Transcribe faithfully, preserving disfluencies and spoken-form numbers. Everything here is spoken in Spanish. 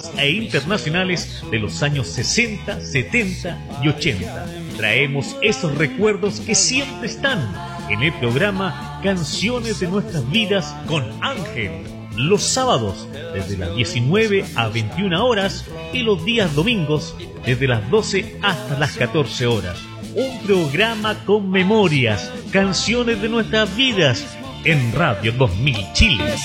nacionales e internacionales de los años sesenta, setenta y ochenta. Traemos esos recuerdos que siempre están en el programa Canciones de Nuestras Vidas con Ángel. Los sábados desde las diecinueve a veintiuna horas y los días domingos desde las doce hasta las catorce horas. Un programa con memorias, canciones de nuestras vidas en Radio dos mil Chile.